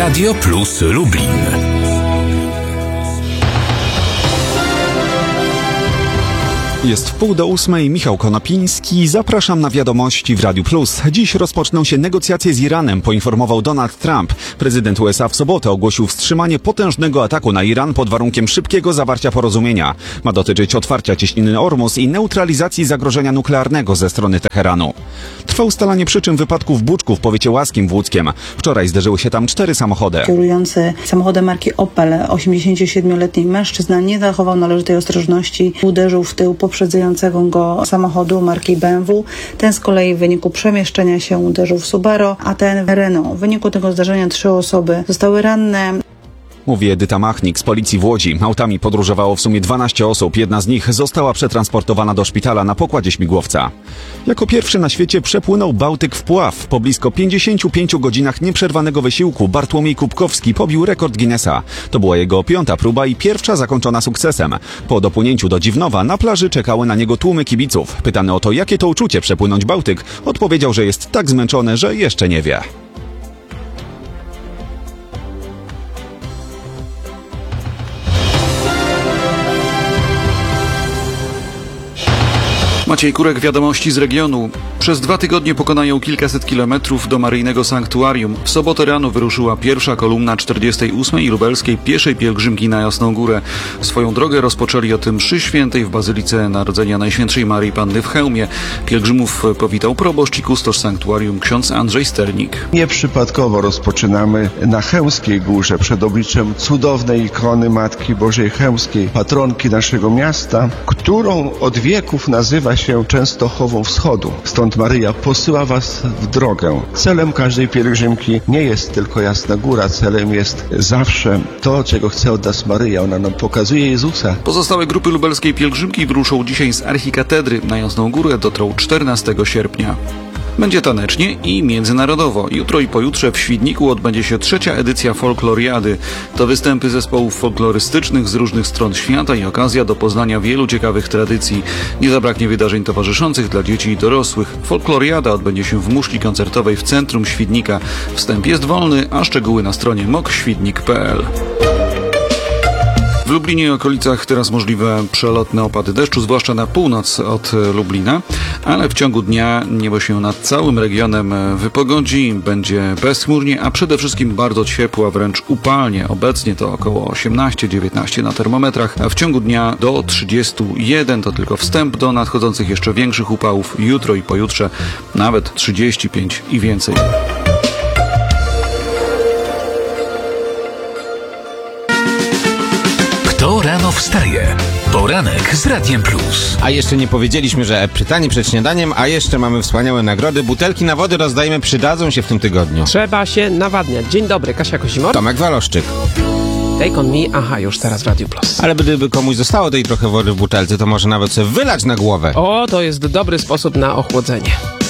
Radio Plus Lublin. Jest 7:30, Michał Konopiński. Zapraszam na wiadomości w Radiu Plus. Dziś rozpoczną się negocjacje z Iranem, poinformował Donald Trump. Prezydent USA w sobotę ogłosił wstrzymanie potężnego ataku na Iran pod warunkiem szybkiego zawarcia porozumienia. Ma dotyczyć otwarcia cieśniny Ormus i neutralizacji zagrożenia nuklearnego ze strony Teheranu. Trwa ustalanie przyczyn wypadku w Buczku w powiecie łaskim w Łódzkiem. Wczoraj zderzyły się tam 4 samochody. Kierujący samochodem marki Opel 87-letni mężczyzna nie zachował należytej ostrożności. Uderzył w tył poprzedzającego go samochodu marki BMW. Ten z kolei w wyniku przemieszczenia się uderzył w Subaru, a ten w Renault. W wyniku tego zdarzenia 3 osoby zostały ranne. Mówi Edyta Machnik z policji w Łodzi. Autami podróżowało w sumie 12 osób. Jedna z nich została przetransportowana do szpitala na pokładzie śmigłowca. Jako pierwszy na świecie przepłynął Bałtyk w pław. Po blisko 55 godzinach nieprzerwanego wysiłku Bartłomiej Kubkowski pobił rekord Guinnessa. To była jego 5. próba i pierwsza zakończona sukcesem. Po dopłynięciu do Dziwnowa na plaży czekały na niego tłumy kibiców. Pytany o to, jakie to uczucie przepłynąć Bałtyk, odpowiedział, że jest tak zmęczony, że jeszcze nie wie. Maciej Kurek, wiadomości z regionu. Przez 2 tygodnie pokonają kilkaset kilometrów do maryjnego sanktuarium. W sobotę rano wyruszyła pierwsza kolumna 48. lubelskiej pieszej pielgrzymki na Jasną Górę. Swoją drogę rozpoczęli od mszy świętej w Bazylice Narodzenia Najświętszej Maryi Panny w Chełmie. Pielgrzymów powitał proboszcz i kustosz sanktuarium ksiądz Andrzej Sternik. Nieprzypadkowo rozpoczynamy na Chełmskiej Górze przed obliczem cudownej ikony Matki Bożej Chełmskiej, patronki naszego miasta, którą od wieków nazywa się Częstochową Wschodu. Stąd Maryja posyła was w drogę. Celem każdej pielgrzymki nie jest tylko Jasna Góra, celem jest zawsze to, czego chce od nas Maryja. Ona nam pokazuje Jezusa. Pozostałe grupy lubelskiej pielgrzymki wyruszą dzisiaj z archikatedry. Na Jasną Górę dotrą 14 sierpnia. Będzie tanecznie i międzynarodowo. Jutro i pojutrze w Świdniku odbędzie się 3. edycja Folkloriady. To występy zespołów folklorystycznych z różnych stron świata i okazja do poznania wielu ciekawych tradycji. Nie zabraknie wydarzeń towarzyszących dla dzieci i dorosłych. Folkloriada odbędzie się w muszli koncertowej w centrum Świdnika. Wstęp jest wolny, a szczegóły na stronie mokświdnik.pl. W Lublinie i okolicach teraz możliwe przelotne opady deszczu, zwłaszcza na północ od Lublina, ale w ciągu dnia niebo się nad całym regionem wypogodzi, będzie bezchmurnie, a przede wszystkim bardzo ciepło, wręcz upalnie. Obecnie to około 18-19 na termometrach, a w ciągu dnia do 31 to tylko wstęp do nadchodzących jeszcze większych upałów. Jutro i pojutrze nawet 35 i więcej. Kto rano wstaje? Poranek z Radiem Plus. A jeszcze nie powiedzieliśmy, że pytanie przed śniadaniem, a jeszcze mamy wspaniałe nagrody. Butelki na wodę rozdajemy, przydadzą się w tym tygodniu. Trzeba się nawadniać. Dzień dobry, Kasia Kozimor. Tomek Waloszczyk. Take on me, aha, już teraz w Radiu Plus. Ale gdyby komuś zostało tej trochę wody w butelce, to może nawet sobie wylać na głowę. O, to jest dobry sposób na ochłodzenie.